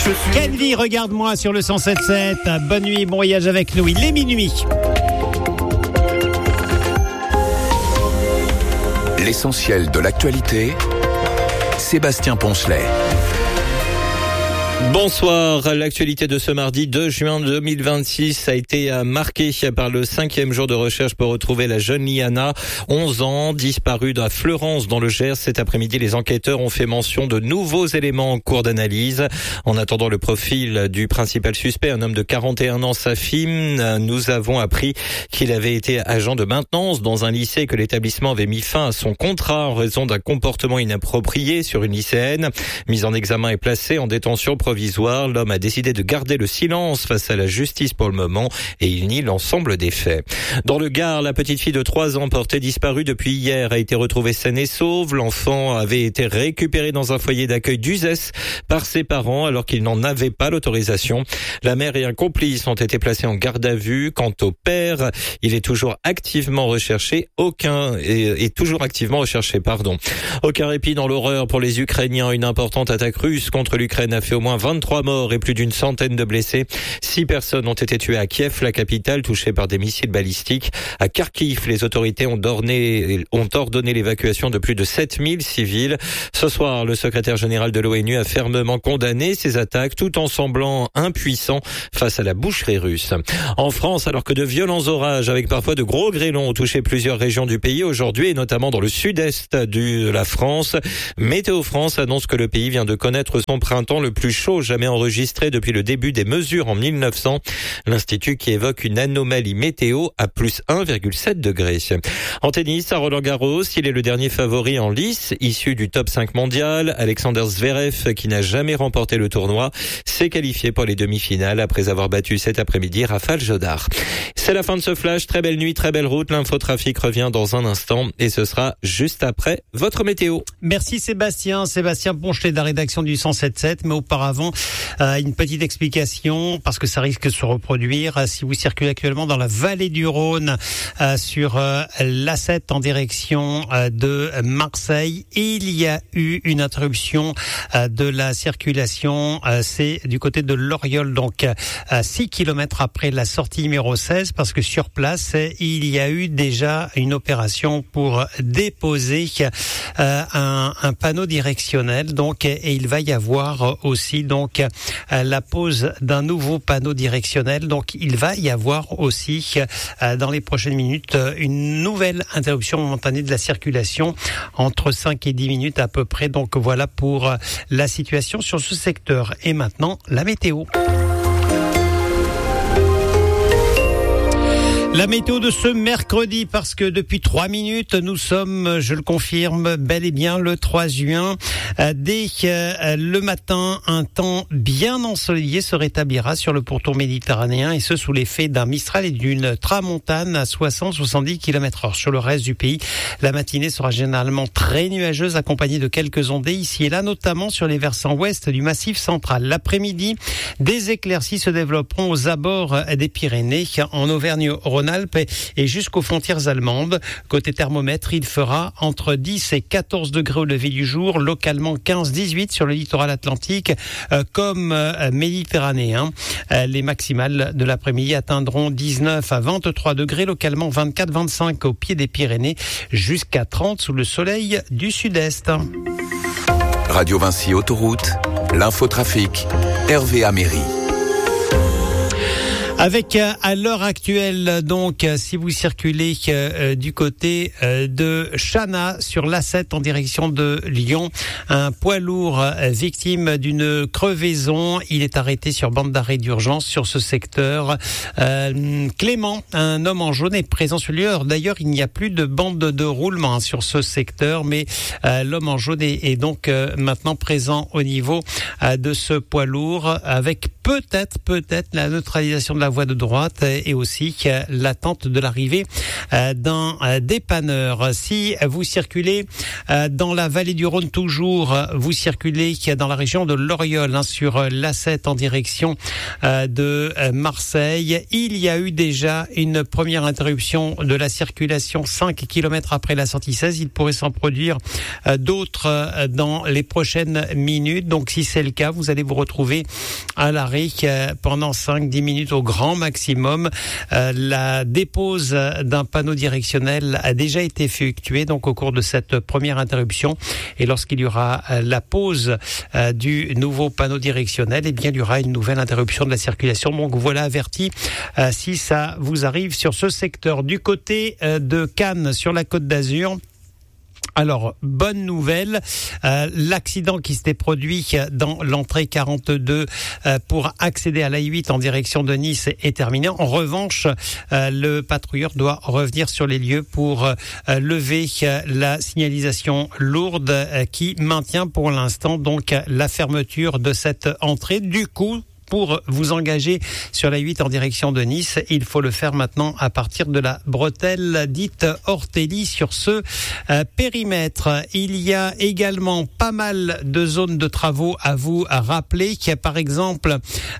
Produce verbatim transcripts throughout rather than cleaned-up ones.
Kenvi, regarde-moi sur le cent sept sept. Bonne nuit, bon voyage avec nous. Il est minuit. L'essentiel de l'actualité, Sébastien Poncelet. Bonsoir. L'actualité de ce mardi deux juin deux mille vingt-six a été marquée par le cinquième jour de recherche pour retrouver la jeune Liana, onze ans, disparue à Fleurance dans le Gers. Cet après-midi, les enquêteurs ont fait mention de nouveaux éléments en cours d'analyse. En attendant le profil du principal suspect, un homme de quarante et un ans, Safim, nous avons appris qu'il avait été agent de maintenance dans un lycée et que l'établissement avait mis fin à son contrat en raison d'un comportement inapproprié sur une lycéenne. Mis en examen et placé en détention provisoire, l'homme a décidé de garder le silence face à la justice pour le moment et il nie l'ensemble des faits. Dans le Gard, la petite fille de trois ans portée disparue depuis hier a été retrouvée saine et sauve. L'enfant avait été récupéré dans un foyer d'accueil d'Uzès par ses parents alors qu'il n'en avait pas l'autorisation. La mère et un complice ont été placés en garde à vue. Quant au père, il est toujours activement recherché. Aucun est, est toujours activement recherché, pardon. Aucun répit dans l'horreur pour les Ukrainiens. Une importante attaque russe contre l'Ukraine a fait au moins vingt-trois morts et plus d'une centaine de blessés. Six personnes ont été tuées à Kiev, la capitale, touchée par des missiles balistiques. À Kharkiv, les autorités ont ordonné, ont ordonné l'évacuation de plus de sept mille civils. Ce soir, le secrétaire général de l'ONU a fermement condamné ces attaques tout en semblant impuissant face à la boucherie russe. En France, alors que de violents orages avec parfois de gros grêlons ont touché plusieurs régions du pays aujourd'hui et notamment dans le sud-est de la France, Météo France annonce que le pays vient de connaître son printemps le plus chaud jamais enregistré depuis le début des mesures en mille neuf cents. L'Institut qui évoque une anomalie météo à plus un virgule sept degrés. En tennis, à Roland-Garros, il est le dernier favori en lice, issu du top cinq mondial. Alexander Zverev, qui n'a jamais remporté le tournoi, s'est qualifié pour les demi-finales après avoir battu cet après-midi Rafael Jodar. C'est la fin de ce flash. Très belle nuit, très belle route. L'infotrafic revient dans un instant et ce sera juste après votre météo. Merci Sébastien. Sébastien Poncelet de la rédaction du cent sept sept. Mais auparavant, euh, une petite explication parce que ça risque de se reproduire. Euh, si vous circulez actuellement dans la vallée du Rhône euh, sur euh, l'A sept en direction euh, de Marseille, il y a eu une interruption euh, de la circulation. Euh, c'est du côté de l'Oriol, donc euh, six kilomètres après la sortie numéro seize, parce que sur place, il y a eu déjà une opération pour déposer euh, un, un panneau directionnel. Donc, et il va y avoir aussi donc euh, la pose d'un nouveau panneau directionnel. Donc, il va y avoir aussi euh, dans les prochaines minutes une nouvelle interruption momentanée de la circulation entre cinq et dix minutes à peu près. Donc, voilà pour euh, la situation sur ce secteur. Et maintenant, la météo. La météo de ce mercredi, parce que depuis trois minutes, nous sommes, je le confirme, bel et bien le trois juin. Dès que le matin, un temps bien ensoleillé se rétablira sur le pourtour méditerranéen, et ce sous l'effet d'un Mistral et d'une tramontane à soixante à soixante-dix kilomètres heure. Sur le reste du pays, la matinée sera généralement très nuageuse, accompagnée de quelques ondées ici et là, notamment sur les versants ouest du Massif central. L'après-midi, des éclaircies se développeront aux abords des Pyrénées, en Auvergne-Rhône-Alpes et jusqu'aux frontières allemandes. Côté thermomètre, il fera entre dix et quatorze degrés au lever du jour, localement quinze à dix-huit sur le littoral atlantique euh, comme euh, méditerranéen. Euh, les maximales de l'après-midi atteindront dix-neuf à vingt-trois degrés, localement vingt-quatre à vingt-cinq au pied des Pyrénées, jusqu'à trente sous le soleil du sud-est. Radio Vinci Autoroute, l'infotrafic, Hervé Améry. Avec à l'heure actuelle, donc, si vous circulez euh, du côté euh, de Chana sur l'A sept en direction de Lyon, un poids lourd euh, victime d'une crevaison, il est arrêté sur bande d'arrêt d'urgence sur ce secteur. Euh, Clément, un homme en jaune, est présent sur le lieu. D'ailleurs, il n'y a plus de bande de roulement hein, sur ce secteur, mais euh, l'homme en jaune est, est donc euh, maintenant présent au niveau euh, de ce poids lourd, avec peut-être, peut-être la neutralisation de la voie de droite et aussi l'attente de l'arrivée d'un dépanneur. Si vous circulez dans la vallée du Rhône, toujours, vous circulez dans la région de Loriol, hein, sur l'A sept en direction de Marseille, il y a eu déjà une première interruption de la circulation cinq kilomètres après la sortie seize. Il pourrait s'en produire d'autres dans les prochaines minutes. Donc si c'est le cas, vous allez vous retrouver à l'arrêt pendant cinq à dix minutes au grand maximum. La dépose d'un panneau directionnel a déjà été effectuée donc au cours de cette première interruption. Et lorsqu'il y aura la pose du nouveau panneau directionnel, eh bien il y aura une nouvelle interruption de la circulation. Donc voilà averti si ça vous arrive sur ce secteur. Du côté de Cannes, sur la Côte d'Azur, alors, bonne nouvelle, euh, l'accident qui s'était produit dans l'entrée quarante-deux euh, pour accéder à l'A huit en direction de Nice est terminé. En revanche, euh, le patrouilleur doit revenir sur les lieux pour euh, lever euh, la signalisation lourde euh, qui maintient pour l'instant donc la fermeture de cette entrée. Du coup, pour vous engager sur la huit en direction de Nice, il faut le faire maintenant à partir de la bretelle dite Ortelli sur ce euh, périmètre. Il y a également pas mal de zones de travaux à vous rappeler. Qu'il y a par exemple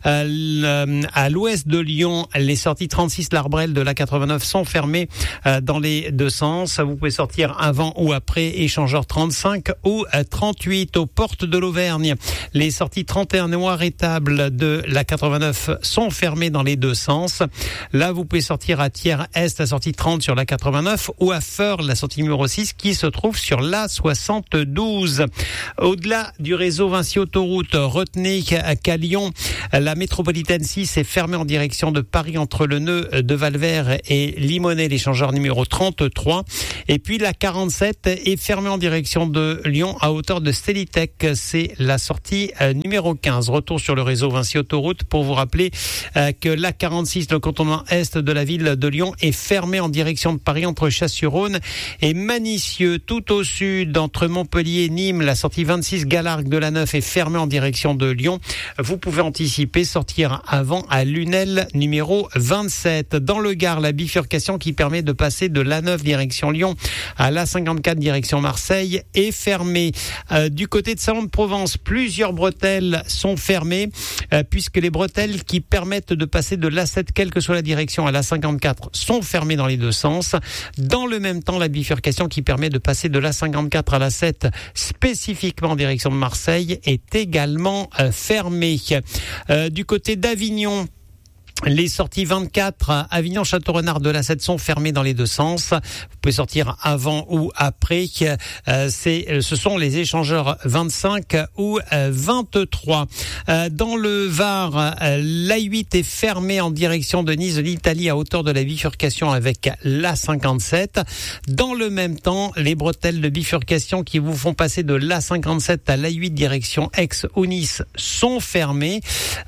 euh, à l'ouest de Lyon, les sorties trente-six L'Arbrel de la quatre-vingt-neuf sont fermées euh, dans les deux sens. Vous pouvez sortir avant ou après échangeur trente-cinq ou trente-huit. Aux portes de l'Auvergne, les sorties trente et un Noir-Étable de la quatre-vingt-neuf sont fermées dans les deux sens. Là, vous pouvez sortir à Thiers-Est, la sortie trente sur la quatre-vingt-neuf, ou à Feurs, la sortie numéro six, qui se trouve sur la soixante-douze. Au-delà du réseau Vinci Autoroute, retenez qu'à Lyon, la métropolitaine six est fermée en direction de Paris entre le nœud de Valvert et Limonest, l'échangeur numéro trente-trois. Et puis la quarante-sept est fermée en direction de Lyon à hauteur de Stélitech. C'est la sortie numéro quinze. Retour sur le réseau Vinci Autoroute pour vous rappeler euh, que l'A quarante-six, le contournement est de la ville de Lyon, est fermé en direction de Paris entre Chasse-sur-Rhône et Manicieux. Tout au sud, entre Montpellier et Nîmes, la sortie vingt-six Galargue de la neuf est fermée en direction de Lyon. Vous pouvez anticiper, sortir avant à Lunel numéro vingt-sept. Dans le Gard, la bifurcation qui permet de passer de l'A neuf direction Lyon à l'A cinquante-quatre direction Marseille est fermée. Euh, du côté de Salon de Provence, plusieurs bretelles sont fermées euh, puisque les bretelles qui permettent de passer de l'A sept, quelle que soit la direction, à l'A cinquante-quatre sont fermées dans les deux sens. Dans le même temps, la bifurcation qui permet de passer de l'A cinquante-quatre à l'A sept, spécifiquement en direction de Marseille, est également euh, fermée. Euh, du côté d'Avignon, les sorties vingt-quatre, Avignon-Château-Renard de l'A sept sont fermées dans les deux sens. Vous pouvez sortir avant ou après. Euh, c'est, ce sont les échangeurs vingt-cinq ou vingt-trois. Euh, dans le Var, l'A huit est fermée en direction de Nice de l'Italie à hauteur de la bifurcation avec l'A cinquante-sept. Dans le même temps, les bretelles de bifurcation qui vous font passer de l'A cinquante-sept à l'A huit direction Aix ou Nice sont fermées.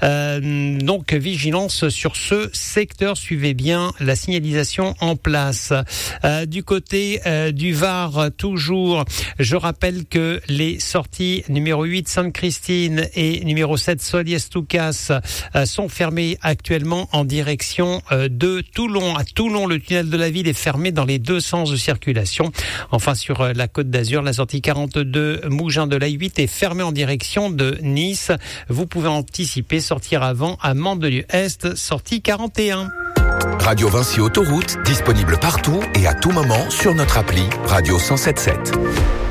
Euh, donc vigilance sur Sur ce secteur, suivez bien la signalisation en place. Euh, du côté euh, du Var, toujours, je rappelle que les sorties numéro huit Sainte-Christine et numéro sept Soliès-Toucas euh, sont fermées actuellement en direction euh, de Toulon. À Toulon, le tunnel de la ville est fermé dans les deux sens de circulation. Enfin, sur euh, la Côte d'Azur, la sortie quarante-deux Mougins de l'A huit est fermée en direction de Nice. Vous pouvez anticiper, sortir avant à Mandelieu-Est, sortie quarante et un. Radio Vinci Autoroute, disponible partout et à tout moment sur notre appli Radio cent soixante-dix-sept.